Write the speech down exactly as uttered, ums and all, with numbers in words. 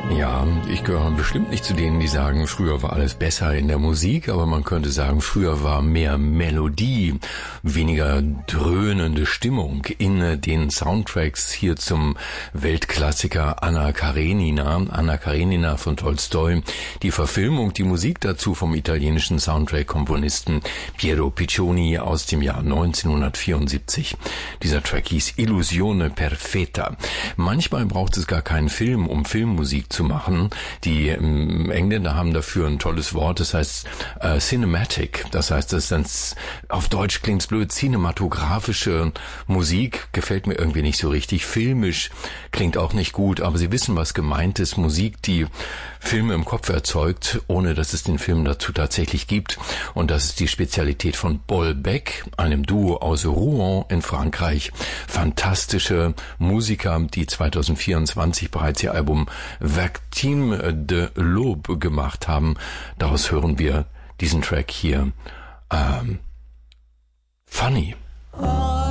Ja, ich gehöre bestimmt nicht zu denen, die sagen, früher war alles besser in der Musik, aber man könnte sagen, früher war mehr Melodie, weniger dröhnende Stimmung in den Soundtracks hier zum Weltklassiker Anna Karenina, Anna Karenina von Tolstoi. Die Verfilmung, die Musik dazu vom italienischen Soundtrack-Komponisten Piero Piccioni aus dem Jahr neunzehnhundertvierundsiebzig. Dieser Track hieß Illusione Perfetta. Manchmal braucht es gar keinen Film, um Filmmusik zu machen. Die ähm, Engländer haben dafür ein tolles Wort, das heißt äh, Cinematic. Das heißt, das ist auf Deutsch klingt's blöd, cinematografische Musik gefällt mir irgendwie nicht so richtig. Filmisch klingt auch nicht gut, aber Sie wissen, was gemeint ist. Musik, die Filme im Kopf erzeugt, ohne dass es den Film dazu tatsächlich gibt. Und das ist die Spezialität von Paul Beck, einem Duo aus Rouen in Frankreich. Fantastische Musiker, die zweitausendvierundzwanzig bereits ihr Album Victime de l'Aube gemacht haben. Daraus hören wir diesen Track hier. Ähm, Funny.